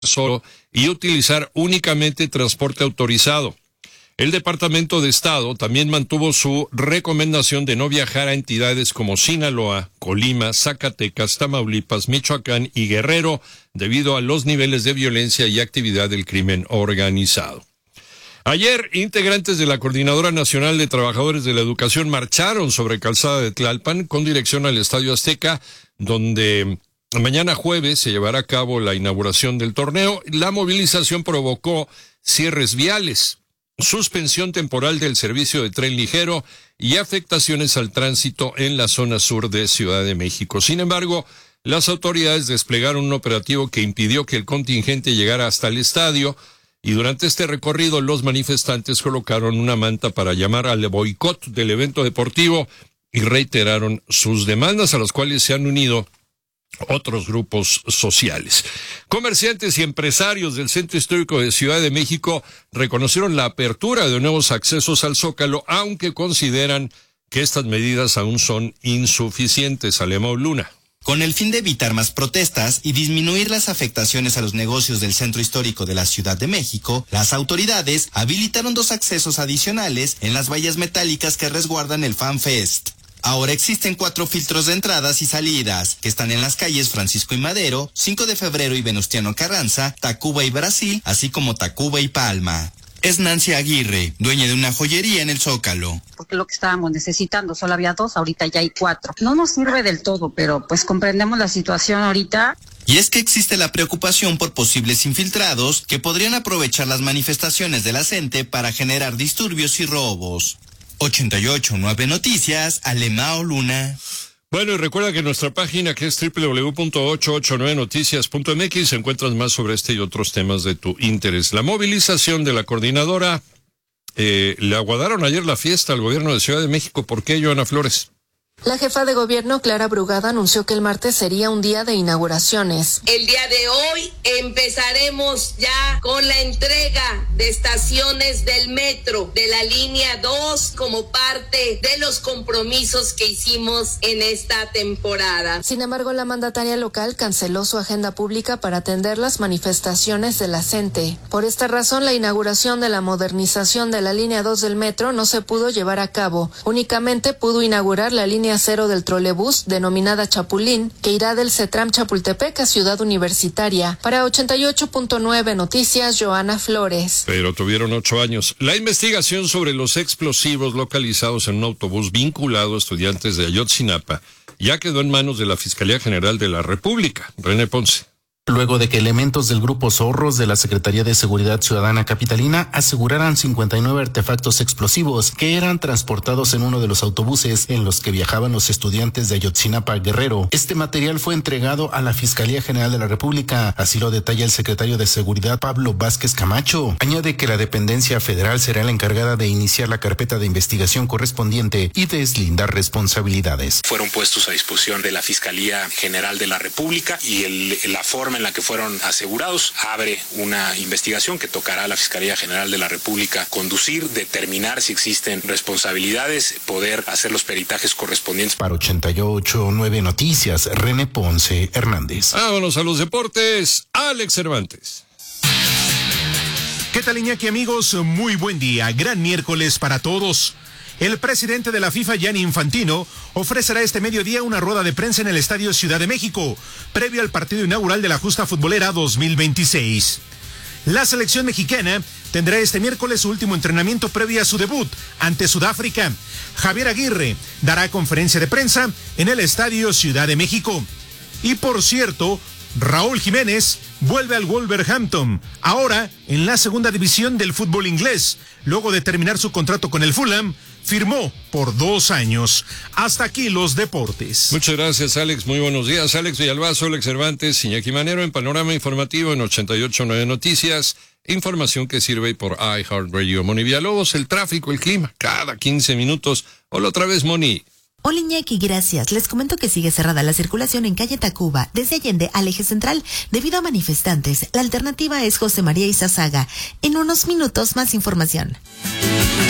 solo y utilizar únicamente transporte autorizado. El Departamento de Estado también mantuvo su recomendación de no viajar a entidades como Sinaloa, Colima, Zacatecas, Tamaulipas, Michoacán y Guerrero debido a los niveles de violencia y actividad del crimen organizado. Ayer, integrantes de la Coordinadora Nacional de Trabajadores de la Educación marcharon sobre Calzada de Tlalpan con dirección al Estadio Azteca, donde mañana jueves se llevará a cabo la inauguración del torneo. La movilización provocó cierres viales, suspensión temporal del servicio de tren ligero y afectaciones al tránsito en la zona sur de Ciudad de México. Sin embargo, las autoridades desplegaron un operativo que impidió que el contingente llegara hasta el estadio, y durante este recorrido los manifestantes colocaron una manta para llamar al boicot del evento deportivo y reiteraron sus demandas, a las cuales se han unido otros grupos sociales. Comerciantes y empresarios del Centro Histórico de Ciudad de México reconocieron la apertura de nuevos accesos al Zócalo, aunque consideran que estas medidas aún son insuficientes. Alema Luna. Con el fin de evitar más protestas y disminuir las afectaciones a los negocios del Centro Histórico de la Ciudad de México, las autoridades habilitaron 2 accesos adicionales en las vallas metálicas que resguardan el Fan Fest. Ahora existen 4 filtros de entradas y salidas, que están en las calles Francisco y Madero, 5 de Febrero y Venustiano Carranza, Tacuba y Brasil, así como Tacuba y Palma. Es Nancy Aguirre, dueña de una joyería en el Zócalo. Porque lo que estábamos necesitando, solo había 2, ahorita ya hay 4. No nos sirve del todo, pero pues comprendemos la situación ahorita. Y es que existe la preocupación por posibles infiltrados que podrían aprovechar las manifestaciones de la gente para generar disturbios y robos. 88.9 Noticias, Alemao Luna. Bueno, y recuerda que en nuestra página, que es www.889noticias.mx, encuentras más sobre este y otros temas de tu interés. La movilización de la coordinadora, le aguardaron ayer la fiesta al gobierno de Ciudad de México. ¿Por qué, Joana Flores? La jefa de gobierno, Clara Brugada, anunció que el martes sería un día de inauguraciones. El día de hoy empezaremos ya con la entrega de estaciones del metro de la línea 2 como parte de los compromisos que hicimos en esta temporada. Sin embargo, la mandataria local canceló su agenda pública para atender las manifestaciones de la CENTE. Por esta razón, la inauguración de la modernización de la línea 2 del metro no se pudo llevar a cabo. Únicamente pudo inaugurar la línea 0 del trolebús, denominada Chapulín, que irá del CETRAM Chapultepec a Ciudad Universitaria. Para 88.9 Noticias, Joana Flores. Pero tuvieron 8 años. La investigación sobre los explosivos localizados en un autobús vinculado a estudiantes de Ayotzinapa ya quedó en manos de la Fiscalía General de la República. René Ponce. Luego de que elementos del Grupo Zorros de la Secretaría de Seguridad Ciudadana Capitalina aseguraran 59 artefactos explosivos que eran transportados en uno de los autobuses en los que viajaban los estudiantes de Ayotzinapa, Guerrero. Este material fue entregado a la Fiscalía General de la República, así lo detalla el secretario de Seguridad, Pablo Vázquez Camacho. Añade que la dependencia federal será la encargada de iniciar la carpeta de investigación correspondiente y deslindar responsabilidades. Fueron puestos a disposición de la Fiscalía General de la República y la forma en la que fueron asegurados abre una investigación que tocará a la Fiscalía General de la República conducir, determinar si existen responsabilidades, poder hacer los peritajes correspondientes. Para 88.9 Noticias, René Ponce Hernández. Vámonos a los deportes, Alex Cervantes. ¿Qué tal, Iñaki, amigos? Muy buen día, gran miércoles para todos. El presidente de la FIFA, Gianni Infantino, ofrecerá este mediodía una rueda de prensa en el Estadio Ciudad de México, previo al partido inaugural de la Justa Futbolera 2026. La selección mexicana tendrá este miércoles su último entrenamiento previo a su debut ante Sudáfrica. Javier Aguirre dará conferencia de prensa en el Estadio Ciudad de México. Y por cierto, Raúl Jiménez vuelve al Wolverhampton, ahora en la segunda división del fútbol inglés. Luego de terminar su contrato con el Fulham, firmó por 2 años. Hasta aquí los deportes. Muchas gracias, Alex. Muy buenos días. Alex Villalbazo, Alex Cervantes, Iñaki Manero en Panorama Informativo en 88.9 Noticias. Información que sirve por iHeartRadio. Moni Villalobos, el tráfico, el clima, cada 15 minutos. Hola otra vez, Moni. Hola, Iñaki, gracias. Les comento que sigue cerrada la circulación en calle Tacuba, desde Allende al eje central, debido a manifestantes. La alternativa es José María Izazaga. En unos minutos, más información.